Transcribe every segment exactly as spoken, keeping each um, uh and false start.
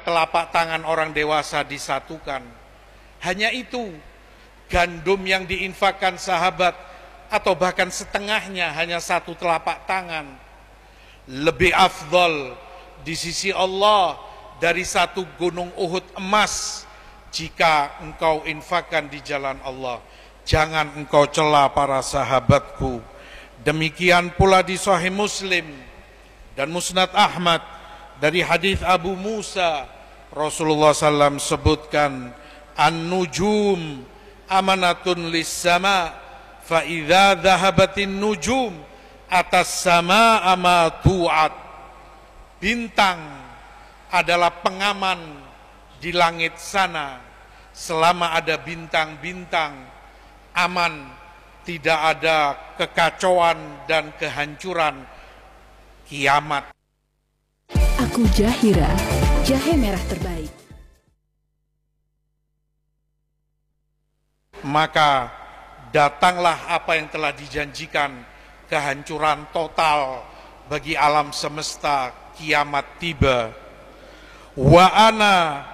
telapak tangan orang dewasa disatukan. Hanya itu, gandum yang diinfakkan sahabat atau bahkan setengahnya hanya satu telapak tangan lebih afdal di sisi Allah dari satu gunung Uhud emas jika engkau infakkan di jalan Allah. Jangan engkau cela para sahabatku. Demikian pula di Sahih Muslim dan Musnad Ahmad dari hadis Abu Musa, Rasulullah sallallahu alaihi wasallam sebutkan, an-nujum amanatun lis-sama, fa idza dhahabatin nujum atas sama ama tu'at. Bintang adalah pengaman di langit sana. Selama ada bintang-bintang, aman, tidak ada kekacauan dan kehancuran kiamat. Aku Jahira, jahe merah terbaik. Maka datanglah apa yang telah dijanjikan, kehancuran total bagi alam semesta, kiamat tiba. Wa ana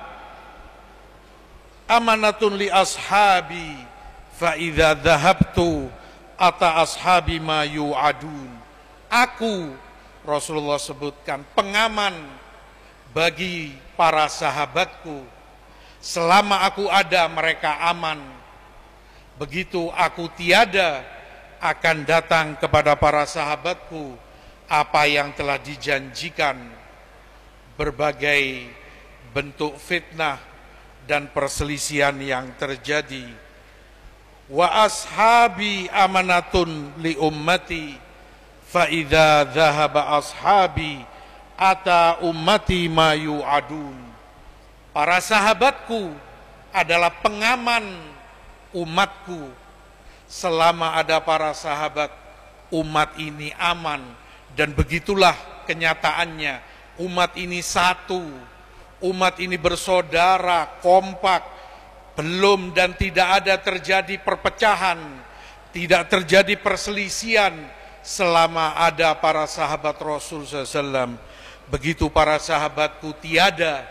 amanatun li ashabi fa idza dhahabtu ata ashabi ma yu'adun. Aku, Rasulullah sebutkan, pengaman bagi para sahabatku. Selama aku ada, mereka aman. Begitu aku tiada, akan datang kepada para sahabatku apa yang telah dijanjikan. Berbagai bentuk fitnah dan perselisihan yang terjadi. Wa ashabi amanatun li ummati fa idza dhahaba ashabi ata ummati ma yu'adun. Para sahabatku adalah pengaman umatku. Selama ada para sahabat, umat ini aman. Dan begitulah kenyataannya. Umat ini satu, umat ini bersaudara, kompak. Belum dan tidak ada terjadi perpecahan, tidak terjadi perselisihan selama ada para sahabat Rasul sallallahu alaihi wasallam. Begitu para sahabatku tiada,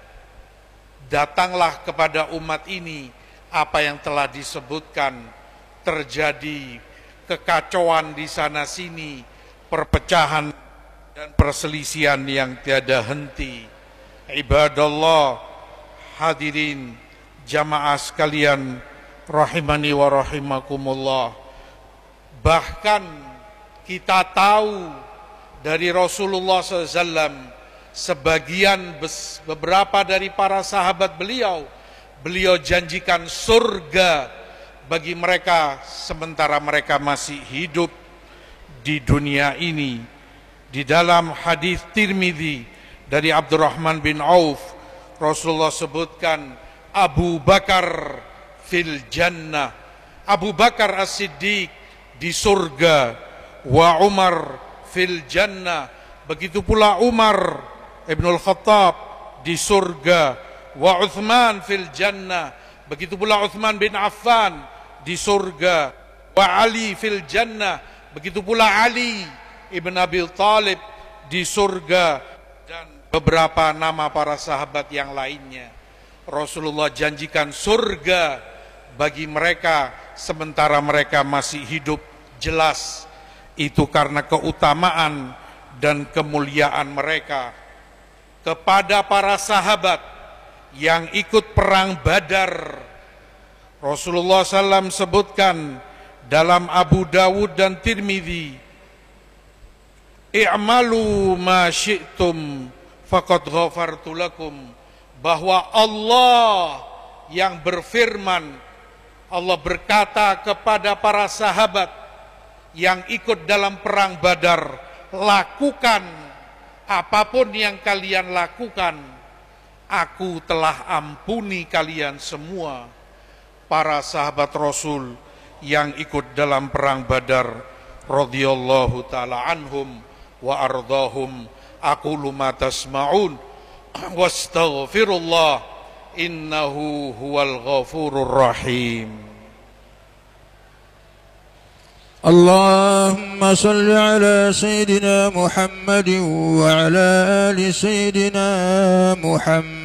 datanglah kepada umat ini apa yang telah disebutkan. Terjadi kekacauan di sana sini, perpecahan dan perselisihan yang tiada henti. Ibadallah, hadirin jamaah sekalian rahimani wa rahimakumullah. Bahkan kita tahu dari Rasulullah sallallahu alaihi wasallam, sebagian beberapa dari para sahabat beliau, beliau janjikan surga bagi mereka sementara mereka masih hidup di dunia ini. Di dalam hadis Tirmidzi dari Abdurrahman bin Auf, Rasulullah sebutkan Abu Bakar fil jannah, Abu Bakar As-Siddiq di surga, wa Umar fil jannah, begitu pula Umar Ibnul Khattab di surga, wa Uthman fil jannah, begitu pula Uthman bin Affan di surga, wa Ali fil jannah, begitu pula Ali ibn Abi Thalib di surga, dan beberapa nama para sahabat yang lainnya. Rasulullah janjikan surga bagi mereka sementara mereka masih hidup. Jelas itu karena keutamaan dan kemuliaan mereka. Kepada para sahabat yang ikut perang Badar, Rasulullah sallallahu alaihi wasallam sebutkan dalam Abu Dawud dan Tirmidzi, i'malu ma syi'tum faqad ghafartu lakum, bahwa Allah yang berfirman, Allah berkata kepada para sahabat yang ikut dalam perang Badar, lakukan apapun yang kalian lakukan, aku telah ampuni kalian semua. Para sahabat Rasul yang ikut dalam perang Badar radhiyallahu taala anhum wa ardahum. Aqulu ma tasma'un wastaghfirullah innahu huwal ghafurur rahim. Allahumma salli ala sayyidina Muhammadin wa ala ali sayyidina Muhammad.